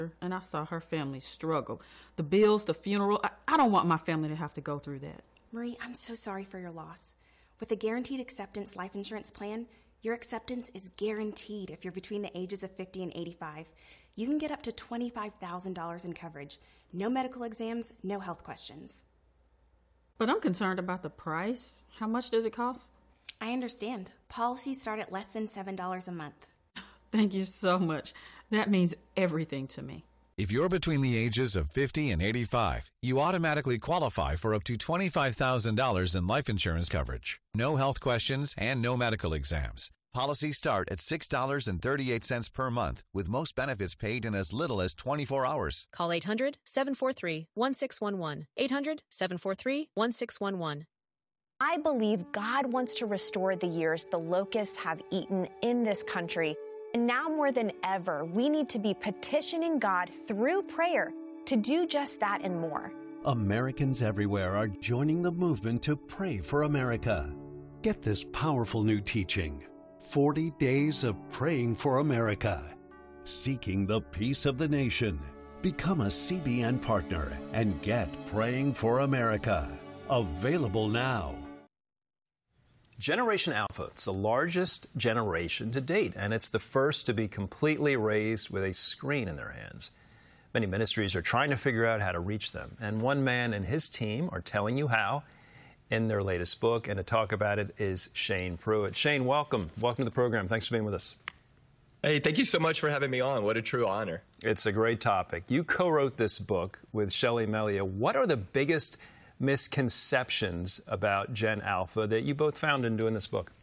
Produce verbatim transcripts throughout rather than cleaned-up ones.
and I saw her family struggle. The bills, the funeral, I, I don't want my family to have to go through that. Marie, I'm so sorry for your loss. With the Guaranteed Acceptance Life Insurance Plan, your acceptance is guaranteed if you're between the ages of fifty and eighty-five. You can get up to twenty-five thousand dollars in coverage. No medical exams, no health questions. But I'm concerned about the price. How much does it cost? I understand. Policies start at less than seven dollars a month. Thank you so much. That means everything to me. If you're between the ages of fifty and eighty-five, you automatically qualify for up to twenty-five thousand dollars in life insurance coverage. No health questions and no medical exams. Policies start at six dollars and thirty-eight cents per month, with most benefits paid in as little as twenty-four hours. Call eight hundred, seven four three, one six one one. eight hundred, seven four three, one six one one. I believe God wants to restore the years the locusts have eaten in this country. And now more than ever, we need to be petitioning God through prayer to do just that and more. Americans everywhere are joining the movement to pray for America. Get this powerful new teaching, forty days of Praying for America, seeking the peace of the nation. Become a C B N partner and get Praying for America. Available now. Generation Alpha, it's the largest generation to date, and it's the first to be completely raised with a screen in their hands. Many ministries are trying to figure out how to reach them, and one man and his team are telling you how in their latest book, and to talk about it is Shane Pruitt. Shane, welcome. Welcome to the program. Thanks for being with us. Hey, thank you so much for having me on. What a true honor. It's a great topic. You co-wrote this book with Shelley Melia. What are the biggest misconceptions about Gen Alpha that you both found in doing this book?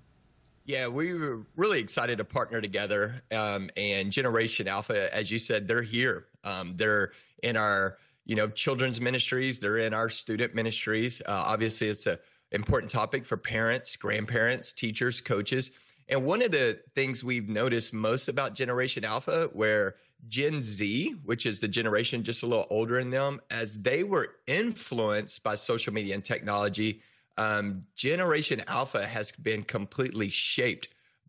Yeah, we were really excited to partner together. Um, and Generation Alpha, as you said, they're here. Um, they're in our, you know, children's ministries. They're in our student ministries. Uh, obviously, it's an important topic for parents, grandparents, teachers, coaches. And one of the things we've noticed most about Generation Alpha, where Gen Z, which is the generation just a little older than them, as they were influenced by social media and technology, um, Generation Alpha has been completely shaped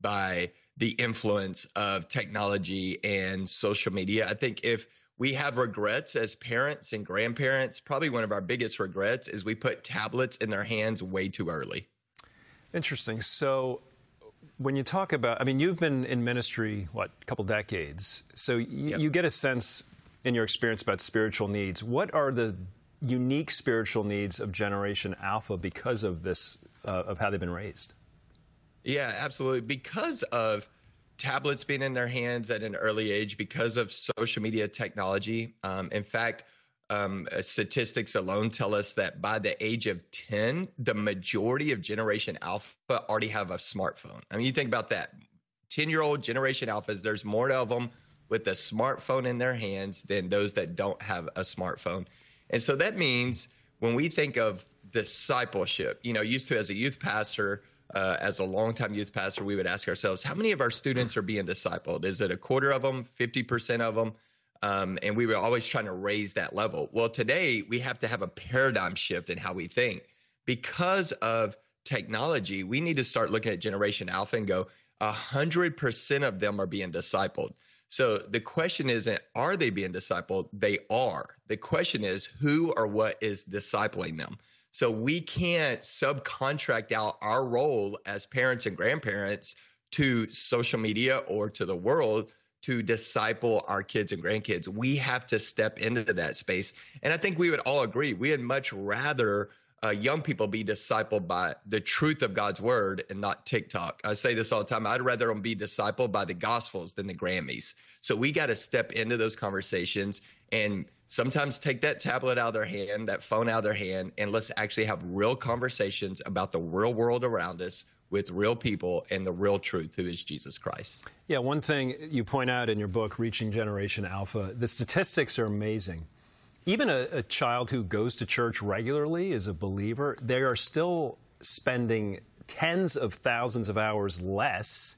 by the influence of technology and social media. I think if we have regrets as parents and grandparents, probably one of our biggest regrets is we put tablets in their hands way too early. Interesting. So when you talk about, I mean, you've been in ministry, what, a couple decades. So y- Yep. you get a sense in your experience about spiritual needs. What are the unique spiritual needs of Generation Alpha because of this, uh, of how they've been raised? Yeah, absolutely. Because of tablets being in their hands at an early age, because of social media technology. Um, in fact, um, uh, statistics alone tell us that by the age of ten, the majority of Generation Alpha already have a smartphone. I mean, you think about that. ten-year-old Generation Alphas, there's more of them with a smartphone in their hands than those that don't have a smartphone. And so that means when we think of discipleship, you know, used to as a youth pastor, uh, as a longtime youth pastor, we would ask ourselves, how many of our students are being discipled? Is it a quarter of them, fifty percent of them? Um, and we were always trying to raise that level. Well, today we have to have a paradigm shift in how we think. Because of technology, we need to start looking at Generation Alpha and go, one hundred percent of them are being discipled. So the question isn't, are they being discipled? They are. The question is, who or what is discipling them? So we can't subcontract out our role as parents and grandparents to social media or to the world to disciple our kids and grandkids. We have to step into that space. And I think we would all agree, we would much rather uh, young people be discipled by the truth of God's word and not TikTok. I say this all the time. I'd rather them be discipled by the Gospels than the Grammys. So we got to step into those conversations and sometimes take that tablet out of their hand, that phone out of their hand, and let's actually have real conversations about the real world around us with real people and the real truth, who is Jesus Christ. Yeah, one thing you point out in your book, Reaching Generation Alpha, the statistics are amazing. Even a, a child who goes to church regularly, is a believer, they are still spending tens of thousands of hours less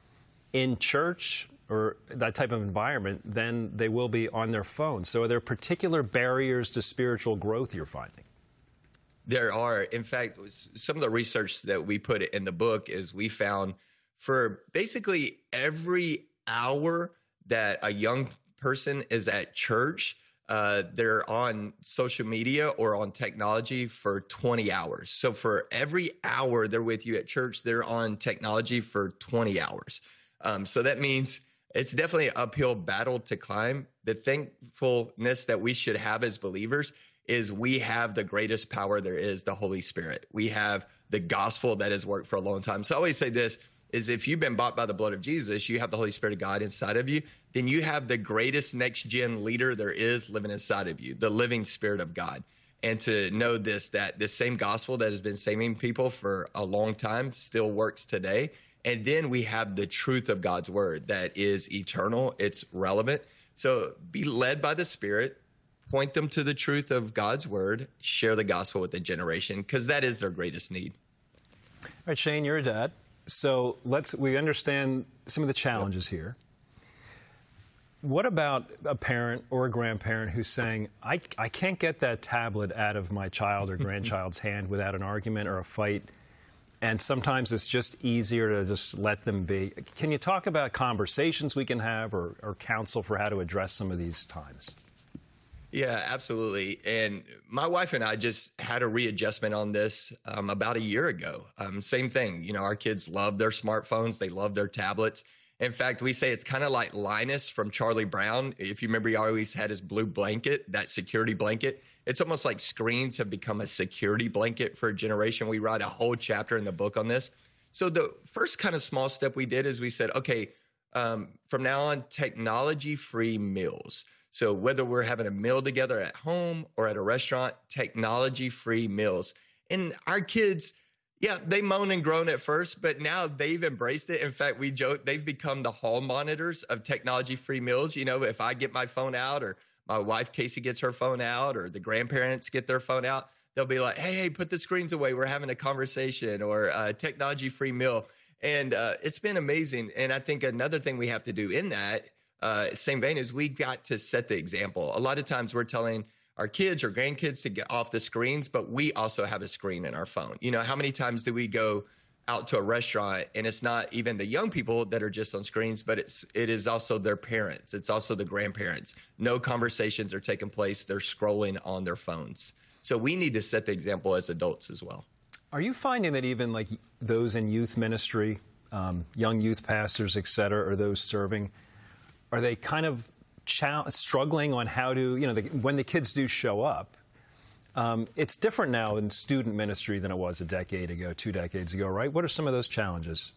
in church or that type of environment than they will be on their phone. So are there particular barriers to spiritual growth you're finding? There are. In fact, some of the research that we put in the book is we found for basically every hour that a young person is at church, uh, they're on social media or on technology for twenty hours. So for every hour they're with you at church, they're on technology for twenty hours. Um, so that means it's definitely an uphill battle to climb. The thankfulness that we should have as believers is we have the greatest power there is, the Holy Spirit. We have the gospel that has worked for a long time. So I always say this, is if you've been bought by the blood of Jesus, you have the Holy Spirit of God inside of you, then you have the greatest next-gen leader there is living inside of you, the living Spirit of God. And to know this, that this same gospel that has been saving people for a long time still works today. And then we have the truth of God's word that is eternal. It's relevant. So be led by the Spirit, point them to the truth of God's word, share the gospel with the generation, because that is their greatest need. All right, Shane, you're a dad. So let's, we understand some of the challenges yep. here. What about a parent or a grandparent who's saying, I, I can't get that tablet out of my child or grandchild's hand without an argument or a fight, and sometimes it's just easier to just let them be. Can you talk about conversations we can have or, or counsel for how to address some of these times? Yeah, absolutely. And my wife and I just had a readjustment on this um, about a year ago. Um, same thing. You know, our kids love their smartphones. They love their tablets. In fact, we say it's kind of like Linus from Charlie Brown. If you remember, he always had his blue blanket, that security blanket. It's almost like screens have become a security blanket for a generation. We write a whole chapter in the book on this. So the first kind of small step we did is we said, okay, um, from now on, technology-free meals. So whether we're having a meal together at home or at a restaurant, technology-free meals. And our kids, yeah, they moan and groan at first, but now they've embraced it. In fact, we joke, they've become the hall monitors of technology-free meals. You know, if I get my phone out or my wife, Casey, gets her phone out or the grandparents get their phone out, they'll be like, hey, hey, put the screens away. We're having a conversation or a technology-free meal. And uh, it's been amazing. And I think another thing we have to do in that, uh, same vein, is we got to set the example. A lot of times we're telling our kids or grandkids to get off the screens, but we also have a screen in our phone. You know, how many times do we go out to a restaurant and it's not even the young people that are just on screens, but it's, it is also their parents. It's also the grandparents. No conversations are taking place. They're scrolling on their phones. So we need to set the example as adults as well. Are you finding that even like those in youth ministry, um, young youth pastors, et cetera, or those serving, are they kind of ch- struggling on how to, you know, the, when the kids do show up, um, it's different now in student ministry than it was a decade ago, two decades ago, right? What are some of those challenges?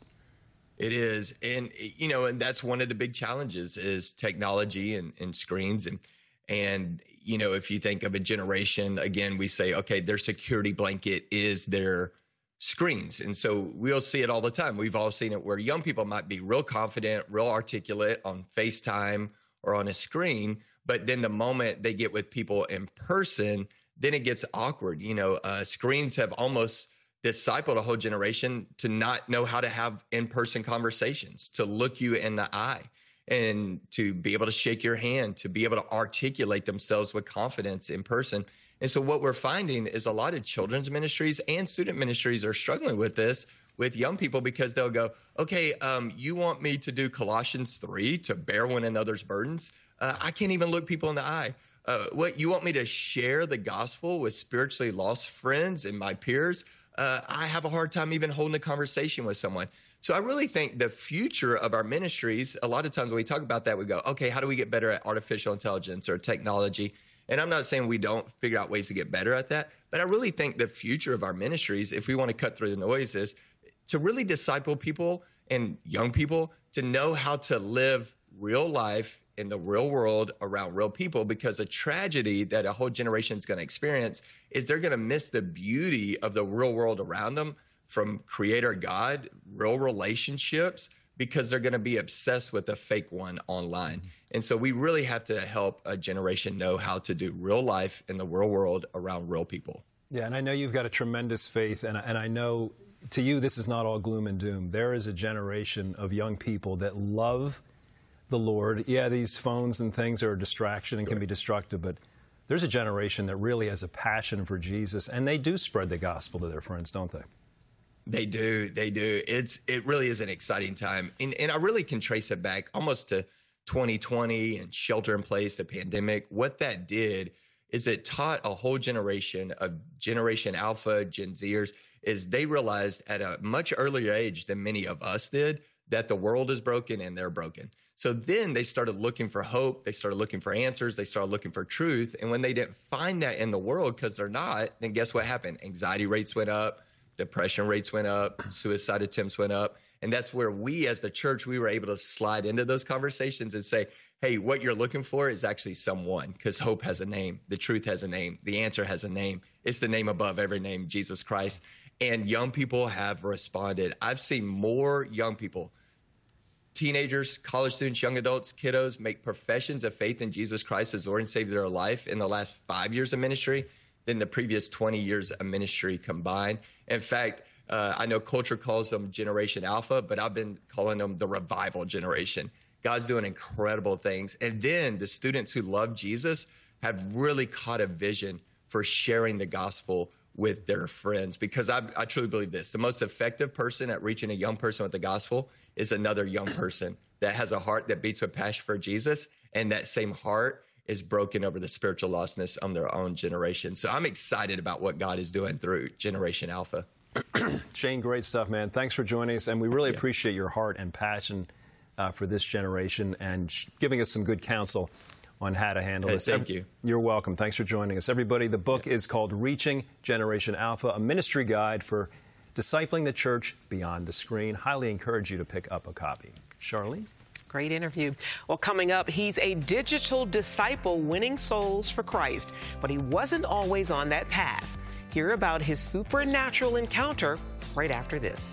It is. And, you know, and that's one of the big challenges is technology and, and screens. And, and, you know, if you think of a generation, again, we say, okay, their security blanket is their screens. And so we'll see it all the time. We've all seen it where young people might be real confident, real articulate on FaceTime or on a screen, but then the moment they get with people in person, then it gets awkward. You know, uh, screens have almost discipled a whole generation to not know how to have in-person conversations, to look you in the eye and to be able to shake your hand, to be able to articulate themselves with confidence in person. And so what we're finding is a lot of children's ministries and student ministries are struggling with this with young people because they'll go, okay, um, you want me to do Colossians three to bear one another's burdens? Uh, I can't even look people in the eye. Uh, what, you want me to share the gospel with spiritually lost friends and my peers? Uh, I have a hard time even holding a conversation with someone. So I really think the future of our ministries, a lot of times when we talk about that, we go, okay, how do we get better at artificial intelligence or technology? And I'm not saying we don't figure out ways to get better at that, but I really think the future of our ministries, if we want to cut through the noise, is to really disciple people and young people to know how to live real life in the real world around real people, because a tragedy that a whole generation is going to experience is they're going to miss the beauty of the real world around them from Creator God, real relationships, because they're going to be obsessed with a fake one online. And so we really have to help a generation know how to do real life in the real world around real people. Yeah, and I know you've got a tremendous faith, and, and I know to you this is not all gloom and doom. There is a generation of young people that love the Lord. Yeah, these phones and things are a distraction and can be destructive, but there's a generation that really has a passion for Jesus, and they do spread the gospel to their friends, don't they? They do. They do. It's it really is an exciting time. And, and I really can trace it back almost to twenty twenty and shelter in place, the pandemic, what that did is it taught a whole generation of Generation Alpha, Gen Zers, is they realized at a much earlier age than many of us did that the world is broken and they're broken. So then they started looking for hope. They started looking for answers. They started looking for truth. And when they didn't find that in the world because they're not, then guess what happened? Anxiety rates went up, depression rates went up, suicide attempts went up. And that's where we as the church, we were able to slide into those conversations and say, hey, what you're looking for is actually someone, because hope has a name. The truth has a name. The answer has a name. It's the name above every name, Jesus Christ. And young people have responded. I've seen more young people, teenagers, college students, young adults, kiddos, make professions of faith in Jesus Christ as Lord and Savior of their life in the last five years of ministry than the previous twenty years of ministry combined. In fact, uh, I know culture calls them Generation Alpha, but I've been calling them the revival generation. God's doing incredible things. And then the students who love Jesus have really caught a vision for sharing the gospel with their friends, because I, I truly believe this. The most effective person at reaching a young person with the gospel is another young person that has a heart that beats with passion for Jesus, and that same heart is broken over the spiritual lostness of their own generation. So I'm excited about what God is doing through Generation Alpha. Shane, great stuff, man. Thanks for joining us, and we really yeah. appreciate your heart and passion uh, for this generation and sh- giving us some good counsel on how to handle hey, this. Thank you. You're welcome. Thanks for joining us. Everybody, the book yeah. is called Reaching Generation Alpha, a ministry guide for discipling the church beyond the screen. Highly encourage you to pick up a copy. Charlene? Great interview. Well, coming up, he's a digital disciple winning souls for Christ, but he wasn't always on that path. Hear about his supernatural encounter right after this.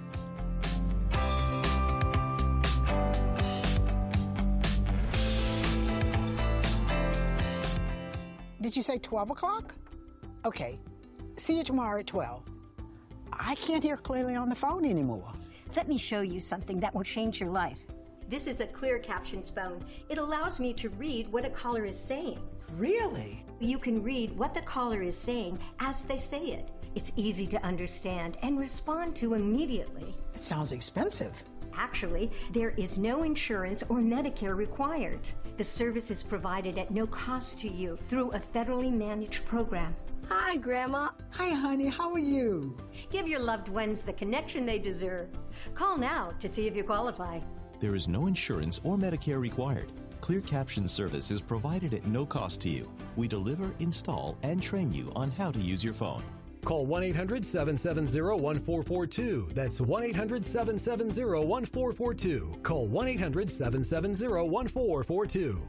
Did you say twelve o'clock? Okay. See you tomorrow at twelve. I can't hear clearly on the phone anymore. Let me show you something that will change your life. This is a Clear Captions phone. It allows me to read what a caller is saying. Really? You can read what the caller is saying as they say it. It's easy to understand and respond to immediately. It sounds expensive. Actually, there is no insurance or Medicare required. The service is provided at no cost to you through a federally managed program. Hi, Grandma. Hi, honey. How are you? Give your loved ones the connection they deserve. Call now to see if you qualify. There is no insurance or Medicare required. Clear Caption service is provided at no cost to you. We deliver, install, and train you on how to use your phone. Call one eight hundred seven seven zero one four four two. That's one eight hundred seven seven zero one four four two. Call one eight hundred seven seven zero one four four two.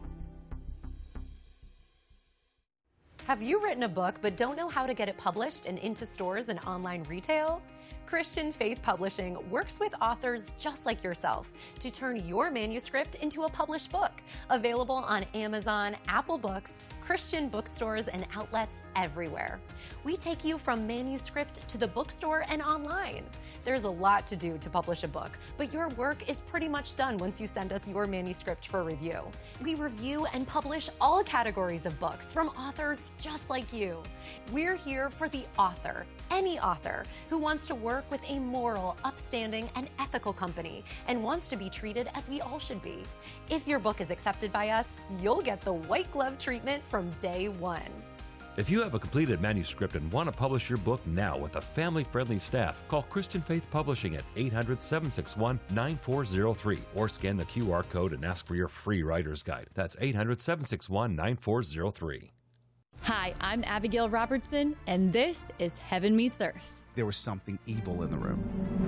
Have you written a book but don't know how to get it published and into stores and online retail? Christian Faith Publishing works with authors just like yourself to turn your manuscript into a published book. Available on Amazon, Apple Books, Christian bookstores, and outlets everywhere. We take you from manuscript to the bookstore and online. There's a lot to do to publish a book, but your work is pretty much done once you send us your manuscript for review. We review and publish all categories of books from authors just like you. We're here for the author, any author who wants to work with a moral, upstanding, and ethical company and wants to be treated as we all should be. If your book is accepted by us, you'll get the white glove treatment from day one. If you have a completed manuscript and want to publish your book now with a family-friendly staff, call Christian Faith Publishing at eight hundred seven six one nine four zero three or scan the Q R code and ask for your free writer's guide. That's eight hundred seven six one nine four zero three. Hi, I'm Abigail Robertson, and this is Heaven Meets Earth. There was something evil in the room.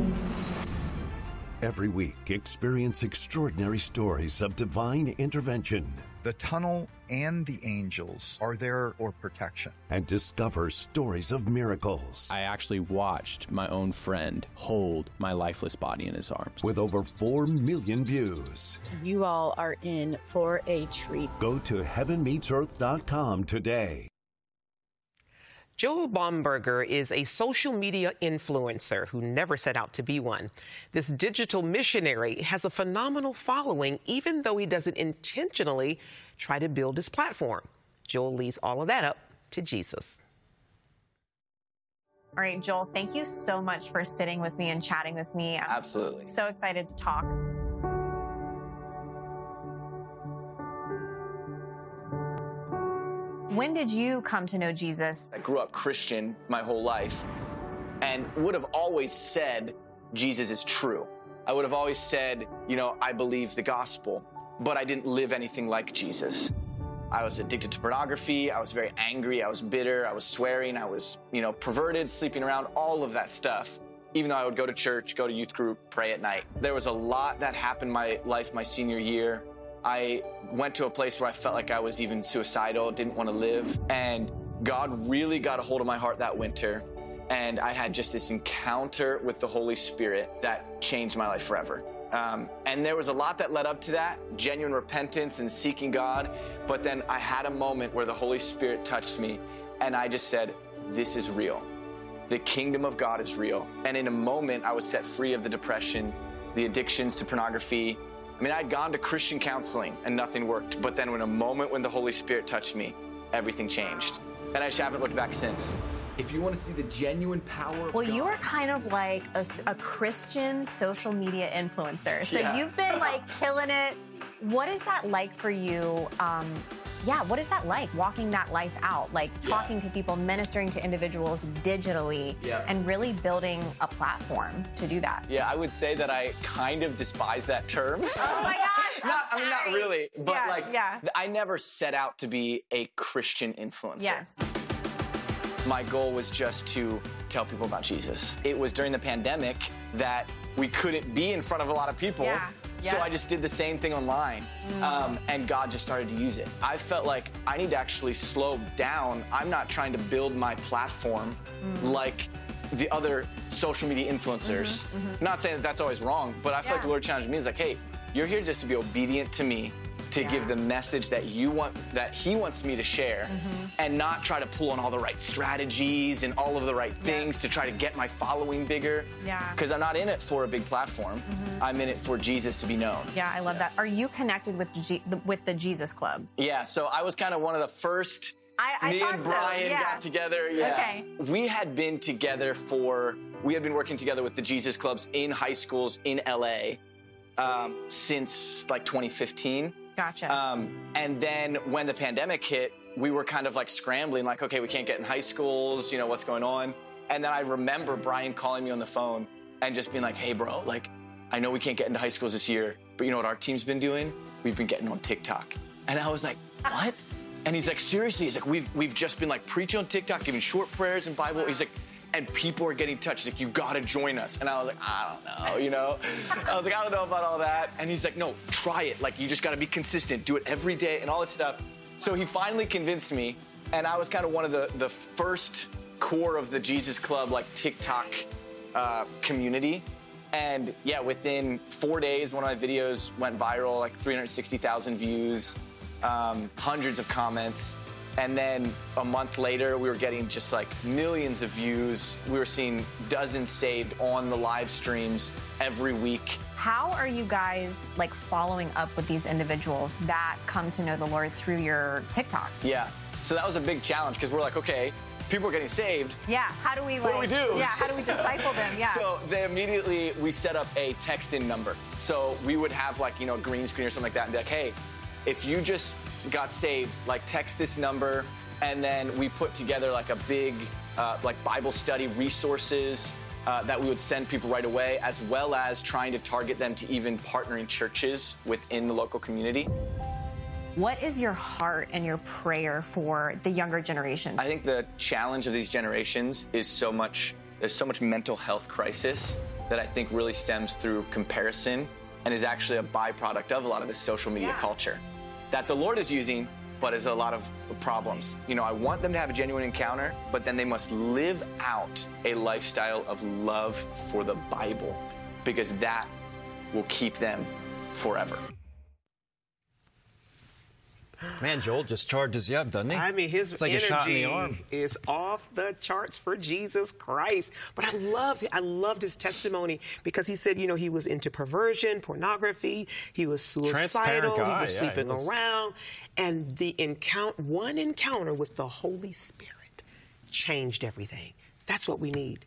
Every week, experience extraordinary stories of divine intervention. The tunnel and the angels are there for protection. And discover stories of miracles. I actually watched my own friend hold my lifeless body in his arms. With over four million views. You all are in for a treat. Go to heaven meets earth dot com today. Joel Baumberger is a social media influencer who never set out to be one. This digital missionary has a phenomenal following, even though he doesn't intentionally try to build his platform. Joel leaves all of that up to Jesus. All right, Joel, thank you so much for sitting with me and chatting with me. I'm Absolutely. So excited to talk. When did you come to know Jesus? I grew up Christian my whole life and would have always said Jesus is true. I would have always said, you know, I believe the gospel, but I didn't live anything like Jesus. I was addicted to pornography. I was very angry. I was bitter. I was swearing. I was, you know, perverted, sleeping around, all of that stuff. Even though I would go to church, go to youth group, pray at night. There was a lot that happened in my life my senior year. I went to a place where I felt like I was even suicidal, didn't want to live. And God really got a hold of my heart that winter. And I had just this encounter with the Holy Spirit that changed my life forever. Um, and there was a lot that led up to that, genuine repentance and seeking God. But then I had a moment where the Holy Spirit touched me and I just said, this is real. The kingdom of God is real. And in a moment, I was set free of the depression, the addictions to pornography. I mean, I'd gone to Christian counseling and nothing worked. But then in a moment when the Holy Spirit touched me, everything changed. And I just haven't looked back since. If you want to see the genuine power of Well, God. you are kind of like a, a Christian social media influencer. So Yeah. you've been like killing it. What is that like for you? Um, yeah, what is that like, walking that life out? Like talking to people, ministering to individuals digitally, Yeah. and really building a platform to do that. Yeah, I would say that I kind of despise that term. Oh my gosh! not, I mean, not really, but Yeah, like, yeah. I never set out to be a Christian influencer. Yes. My goal was just to tell people about Jesus. It was during the pandemic that we couldn't be in front of a lot of people. Yeah. So Yeah. I just did the same thing online, um, and God just started to use it. I felt like I need to actually slow down. I'm not trying to build my platform like the other social media influencers. Not saying that that's always wrong, but I feel like the Lord challenged me. He's like, hey, you're here just to be obedient to me, to give the message that you want, that He wants me to share, and not try to pull on all the right strategies and all of the right things to try to get my following bigger. Yeah. Because I'm not in it for a big platform. I'm in it for Jesus to be known. Yeah, I love that. Are you connected with G- the, with the Jesus Clubs? Yeah, so I was kind of one of the first. I, I me thought and so, Brian yeah. got together. Yeah. Okay. We had been together for, we had been working together with the Jesus Clubs in high schools in L A um, since like twenty fifteen. Gotcha. Um, and then when the pandemic hit, we were kind of like scrambling, like, okay, we can't get in high schools, you know, what's going on? And then I remember Brian calling me on the phone and just being like, hey, bro, like, I know we can't get into high schools this year, but you know what our team's been doing? We've been getting on TikTok. And I was like, what? And he's like, seriously? He's like, we've, we've just been like preaching on TikTok, giving short prayers and Bible. He's like, and people are getting touched. He's like, you gotta join us. And I was like, I don't know, you know? I was like, I don't know about all that. And he's like, no, try it. Like, you just gotta be consistent. Do it every day and all this stuff. So he finally convinced me. And I was kind of one of the, the first core of the Jesus Club, like TikTok uh, community. And yeah, within four days, one of my videos went viral, like three hundred sixty thousand views, um, hundreds of comments. And then a month later, we were getting just like millions of views. We were seeing dozens saved on the live streams every week. How are you guys like following up with these individuals that come to know the Lord through your TikToks? Yeah. So that was a big challenge because we're like, okay, people are getting saved. Yeah. How do we like? What do we do? Yeah. How do we disciple them? Yeah. So they immediately, we set up a text-in number. So we would have like, you know, a green screen or something like that and be like, hey, if you just got saved, like text this number, and then we put together like a big uh, like Bible study resources uh, that we would send people right away, as well as trying to target them to even partnering churches within the local community. What is your heart and your prayer for the younger generation? I think the challenge of these generations is so much, there's so much mental health crisis that I think really stems through comparison and is actually a byproduct of a lot of this social media Yeah. culture that the Lord is using, but is a lot of problems. You know, I want them to have a genuine encounter, but then they must live out a lifestyle of love for the Bible, because that will keep them forever. Man, Joel just charges you up, doesn't he? I mean, his it's like energy a shot in the arm. is off the charts for Jesus Christ. But I loved, I loved his testimony because he said, you know, he was into perversion, pornography, he was suicidal, guy, he was yeah, sleeping he was... around, and the encounter, one encounter with the Holy Spirit changed everything. That's what we need.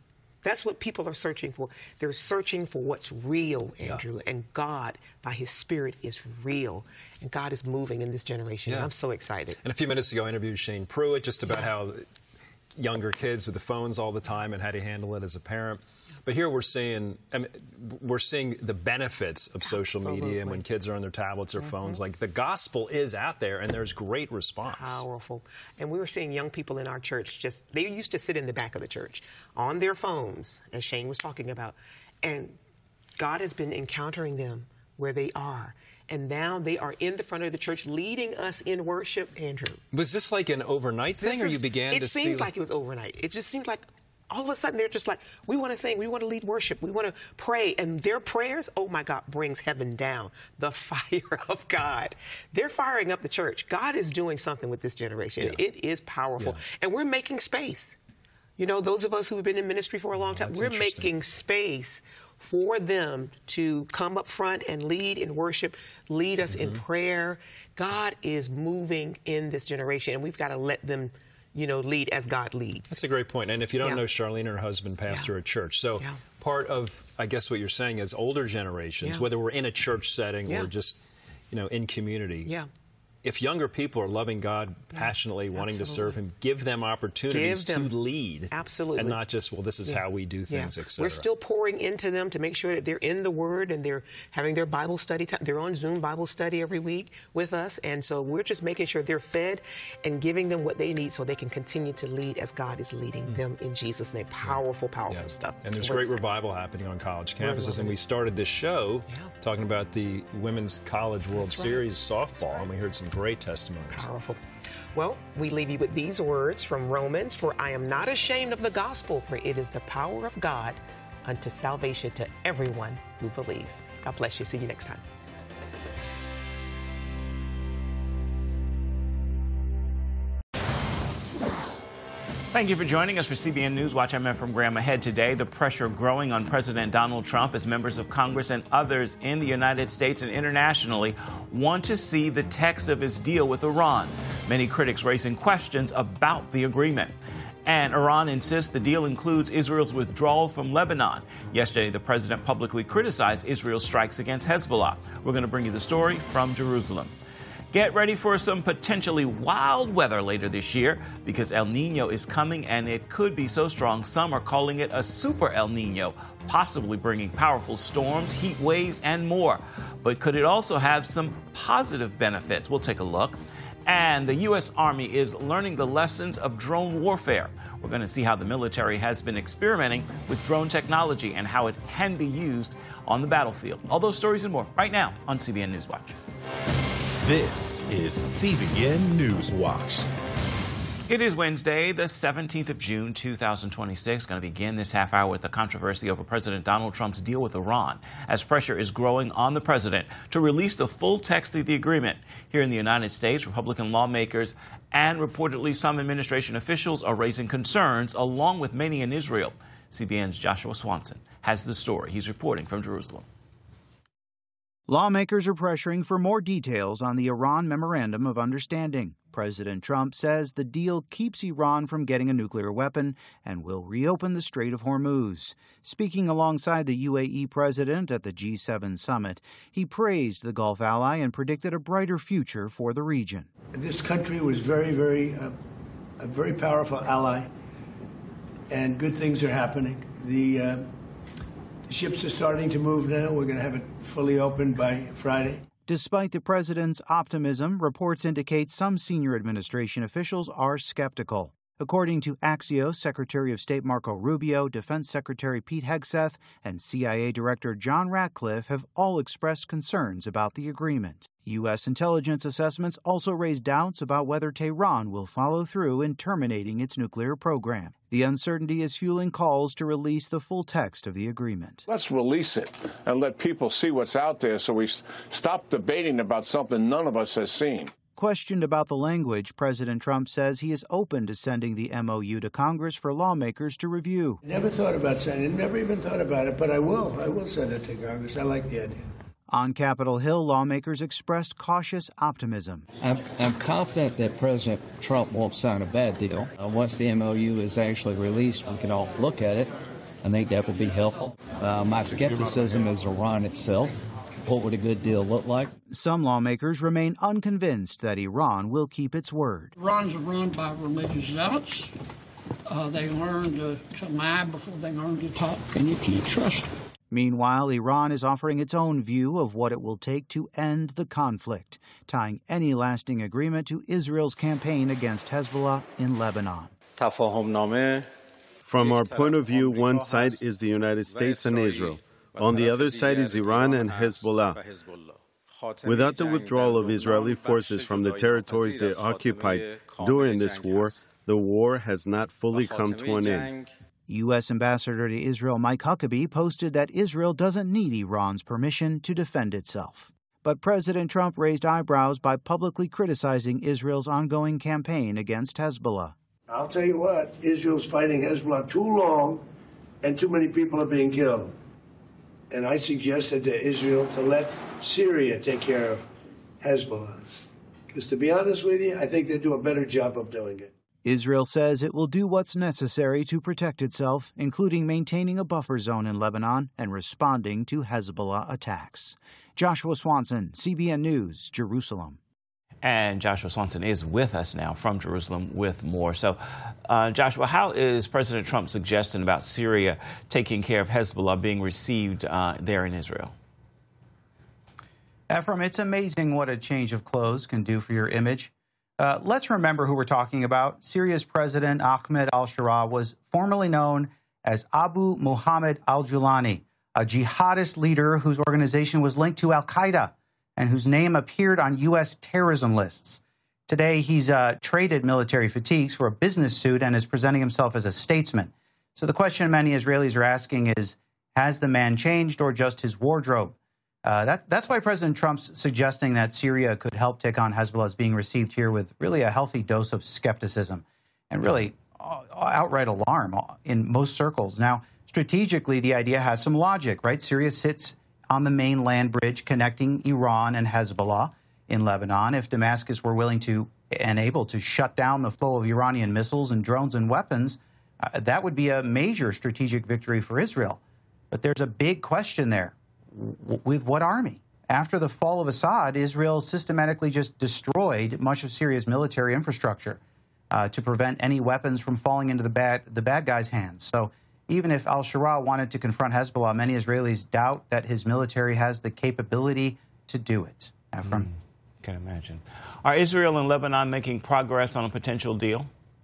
That's what people are searching for. They're searching for what's real, Andrew. Yeah. And God, by his Spirit, is real. And God is moving in this generation. Yeah. I'm so excited. And a few minutes ago, I interviewed Shane Pruitt just about yeah. how younger kids with the phones all the time and how to handle it as a parent. But here we're seeing, I mean, we're seeing the benefits of social Absolutely. media, and when kids are on their tablets or mm-hmm. phones, like the gospel is out there, and there's great response. Powerful. And we were seeing young people in our church just, they used to sit in the back of the church on their phones, as Shane was talking about, and God has been encountering them where they are. And now they are in the front of the church leading us in worship, Andrew. Was this like an overnight thing, this or is, you began to see? It seems like it was overnight. It just seems like all of a sudden they're just like, we want to sing, we want to lead worship, we want to pray. And their prayers, oh my God, brings heaven down. The fire of God. They're firing up the church. God is doing something with this generation. Yeah. It is powerful. Yeah. And we're making space. You know, those of us who have been in ministry for a long time, oh, we're making space for them to come up front and lead in worship, lead us mm-hmm. in prayer. God is moving in this generation, and we've got to let them, you know, lead as God leads. That's a great point. And if you don't yeah. know, Charlene and her husband pastor yeah. a church. So yeah. part of, I guess what you're saying is older generations, yeah. whether we're in a church setting yeah. or just, you know, in community. Yeah. If younger people are loving God passionately, yeah, wanting to serve him, give them opportunities give them. to lead. Absolutely. And not just, well, this is yeah. how we do things, yeah. et cetera. We're still pouring into them to make sure that they're in the Word and they're having their Bible study time. They're on Zoom Bible study every week with us. And so we're just making sure they're fed and giving them what they need so they can continue to lead as God is leading mm. them in Jesus' name. Powerful, powerful yeah. stuff. And there's great revival happening on college campuses. And we started this show yeah. talking about the Women's College World That's Series right. softball, right. and we heard some great testimonies. Powerful. Well, we leave you with these words from Romans, for I am not ashamed of the gospel, for it is the power of God unto salvation to everyone who believes. God bless you. See you next time. Thank you for joining us for C B N News Watch. I'm Efrem Graham. Ahead today, the pressure growing on President Donald Trump as members of Congress and others in the United States and internationally want to see the text of his deal with Iran. Many critics raising questions about the agreement. And Iran insists the deal includes Israel's withdrawal from Lebanon. Yesterday, the president publicly criticized Israel's strikes against Hezbollah. We're going to bring you the story from Jerusalem. Get ready for some potentially wild weather later this year because El Nino is coming, and it could be so strong some are calling it a super El Nino, possibly bringing powerful storms, heat waves, and more. But could it also have some positive benefits? We'll take a look. And the U S Army is learning the lessons of drone warfare. We're going to see how the military has been experimenting with drone technology and how it can be used on the battlefield. All those stories and more right now on C B N News Watch. This is C B N News Watch. It is Wednesday, the seventeenth of June, two thousand twenty-six. Going to begin this half hour with the controversy over President Donald Trump's deal with Iran, as pressure is growing on the president to release the full text of the agreement. Here in the United States, Republican lawmakers and reportedly some administration officials are raising concerns, along with many in Israel. C B N's Joshua Swanson has the story. He's reporting from Jerusalem. Lawmakers are pressuring for more details on the Iran Memorandum of Understanding. President Trump says the deal keeps Iran from getting a nuclear weapon and will reopen the Strait of Hormuz. Speaking alongside the U A E president at the G seven summit, he praised the Gulf ally and predicted a brighter future for the region. This country was very, very, uh, a very powerful ally, and good things are happening. The uh, The ships are starting to move now. We're going to have it fully open by Friday. Despite the president's optimism, reports indicate some senior administration officials are skeptical. According to Axios, Secretary of State Marco Rubio, Defense Secretary Pete Hegseth, and C I A Director John Ratcliffe have all expressed concerns about the agreement. U S intelligence assessments also raise doubts about whether Tehran will follow through in terminating its nuclear program. The uncertainty is fueling calls to release the full text of the agreement. Let's release it and let people see what's out there so we stop debating about something none of us has seen. Questioned about the language, President Trump says he is open to sending the M O U to Congress for lawmakers to review. Never thought about sending it, never even thought about it, but I will. I will send it to Congress. I like the idea. On Capitol Hill, lawmakers expressed cautious optimism. I'm, I'm confident that President Trump won't sign a bad deal. Uh, once the M O U is actually released, we can all look at it I think that would be helpful. Uh, my skepticism is Iran itself. What would a good deal look like? Some lawmakers remain unconvinced that Iran will keep its word. Iran's run by religious zealots. Uh, they learn to, to lie before they learn to talk, and you can't trust them. Meanwhile, Iran is offering its own view of what it will take to end the conflict, tying any lasting agreement to Israel's campaign against Hezbollah in Lebanon. From our point of view, one side is the United States and Israel. On the other side is Iran and Hezbollah. Without the withdrawal of Israeli forces from the territories they occupied during this war, the war has not fully come to an end. U S Ambassador to Israel Mike Huckabee posted that Israel doesn't need Iran's permission to defend itself. But President Trump raised eyebrows by publicly criticizing Israel's ongoing campaign against Hezbollah. I'll tell you what, Israel's fighting Hezbollah too long, and too many people are being killed. And I suggested to Israel to let Syria take care of Hezbollah. Because to be honest with you, I think they do a better job of doing it. Israel says it will do what's necessary to protect itself, including maintaining a buffer zone in Lebanon and responding to Hezbollah attacks. Joshua Swanson, C B N News, Jerusalem. And Joshua Swanson is with us now from Jerusalem with more. So, uh, Joshua, how is President Trump's suggestion about Syria taking care of Hezbollah being received uh, there in Israel? Ephraim, it's amazing what a change of clothes can do for your image. Uh, let's remember who we're talking about. Syria's President Ahmed al-Sharaa was formerly known as Abu Muhammad al-Julani, a jihadist leader whose organization was linked to al-Qaeda and whose name appeared on U S terrorism lists. Today, he's uh, traded military fatigues for a business suit and is presenting himself as a statesman. So the question many Israelis are asking is, has the man changed or just his wardrobe? Uh, that, that's why President Trump's suggesting that Syria could help take on Hezbollah is being received here with really a healthy dose of skepticism and really uh, outright alarm in most circles. Now, strategically, the idea has some logic, right? Syria sits on the main land bridge connecting Iran and Hezbollah in Lebanon. If Damascus were willing to and able to shut down the flow of Iranian missiles and drones and weapons, uh, that would be a major strategic victory for Israel. But there's a big question there. With what army? After the fall of Assad, Israel systematically just destroyed much of Syria's military infrastructure uh, to prevent any weapons from falling into the bad, the bad guys' hands. So even if al-Sharaa wanted to confront Hezbollah, many Israelis doubt that his military has the capability to do it. Ephraim? Mm, can imagine. Are Israel and Lebanon making progress on a potential deal?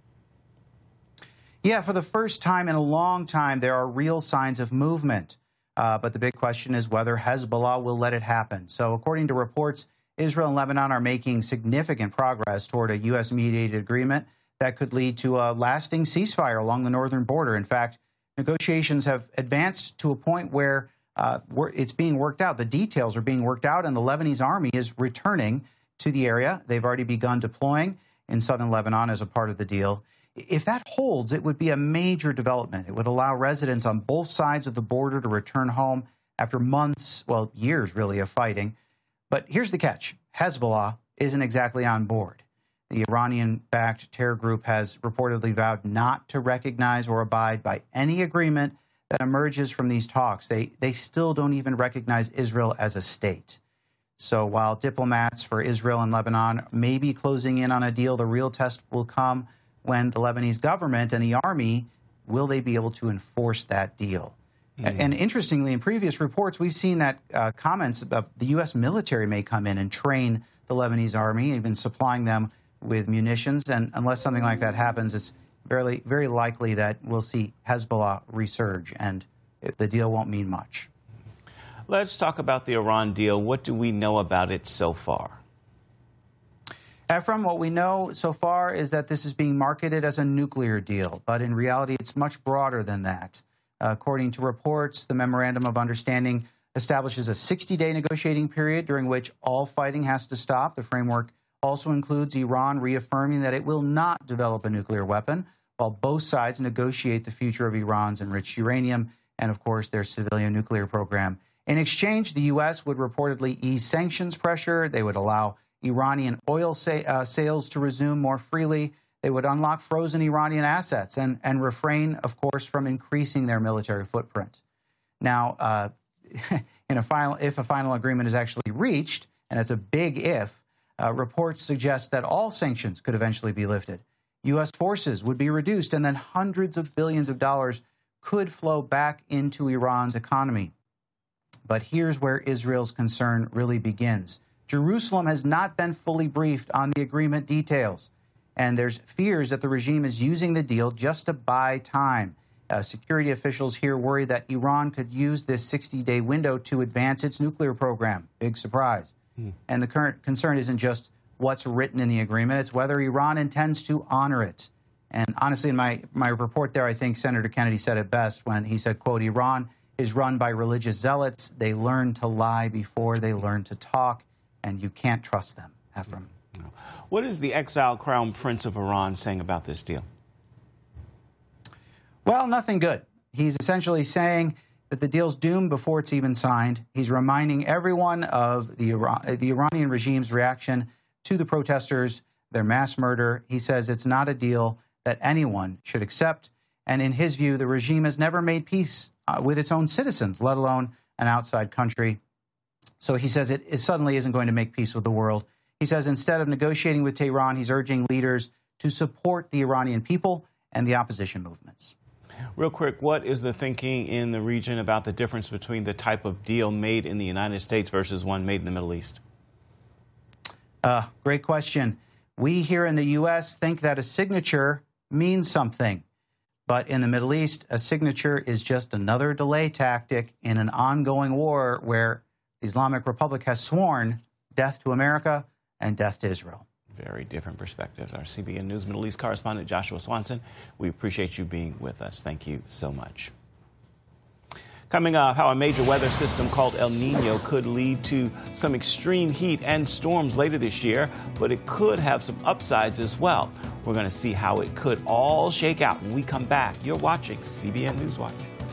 Yeah, for the first time in a long time, there are real signs of movement. Uh, but the big question is whether Hezbollah will let it happen. So according to reports, Israel and Lebanon are making significant progress toward a U S-mediated agreement that could lead to a lasting ceasefire along the northern border. In fact, negotiations have advanced to a point where uh, it's being worked out. The details are being worked out, and the Lebanese army is returning to the area. They've already begun deploying in southern Lebanon as a part of the deal. If that holds, it would be a major development. It would allow residents on both sides of the border to return home after months, well, years really, of fighting. But here's the catch. Hezbollah isn't exactly on board. The Iranian-backed terror group has reportedly vowed not to recognize or abide by any agreement that emerges from these talks. They, they still don't even recognize Israel as a state. So while diplomats for Israel and Lebanon may be closing in on a deal, the real test will come when the Lebanese government and the army, will they be able to enforce that deal? Mm. And interestingly, in previous reports, we've seen that uh, comments about the U S military may come in and train the Lebanese army, even supplying them with munitions. And unless something like that happens, it's very, very likely that we'll see Hezbollah resurge, and the deal won't mean much. Let's talk about the Iran deal. What do we know about it so far? Ephraim, what we know so far is that this is being marketed as a nuclear deal, but in reality, it's much broader than that. Uh, according to reports, the Memorandum of Understanding establishes a sixty-day negotiating period during which all fighting has to stop. The framework also includes Iran reaffirming that it will not develop a nuclear weapon, while both sides negotiate the future of Iran's enriched uranium and, of course, their civilian nuclear program. In exchange, the U S would reportedly ease sanctions pressure. They would allow Iranian oil sa- uh, sales to resume more freely. They would unlock frozen Iranian assets and, and refrain, of course, from increasing their military footprint. Now, uh, in a final, if a final agreement is actually reached, and it's a big if, uh, reports suggest that all sanctions could eventually be lifted. U S forces would be reduced, and then hundreds of billions of dollars could flow back into Iran's economy. But here's where Israel's concern really begins. Jerusalem has not been fully briefed on the agreement details, and there's fears that the regime is using the deal just to buy time. Uh, security officials here worry that Iran could use this sixty-day window to advance its nuclear program. Big surprise. Hmm. And the current concern isn't just what's written in the agreement, it's whether Iran intends to honor it. And honestly, in my, my report there, I think Senator Kennedy said it best when he said, quote, Iran is run by religious zealots. They learn to lie before they learn to talk, and you can't trust them. Ephraim. What is the exiled crown prince of Iran saying about this deal? Well, nothing good. He's essentially saying that the deal's doomed before it's even signed. He's reminding everyone of the, Iran, the Iranian regime's reaction to the protesters, their mass murder. He says it's not a deal that anyone should accept. And in his view, the regime has never made peace uh, with its own citizens, let alone an outside country. So he says it, it suddenly isn't going to make peace with the world. He says instead of negotiating with Tehran, he's urging leaders to support the Iranian people and the opposition movements. Real quick, what is the thinking in the region about the difference between the type of deal made in the United States versus one made in the Middle East? Uh, great question. We here in the U S think that a signature means something. But in the Middle East, a signature is just another delay tactic in an ongoing war where the Islamic Republic has sworn death to America and death to Israel. Very different perspectives. Our C B N News Middle East correspondent Joshua Swanson, we appreciate you being with us. Thank you so much. Coming up, how a major weather system called El Nino could lead to some extreme heat and storms later this year, but it could have some upsides as well. We're going to see how it could all shake out when we come back. You're watching C B N News Watch.